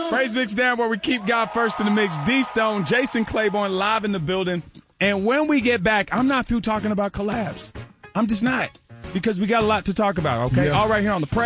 Praise Mix Down, where we keep God first in the mix. D-Stone, Jason Claiborne live in the building. And when we get back, I'm not through talking about collabs. I'm just not. Because we got a lot to talk about, okay? Yeah. All right here on the Praise.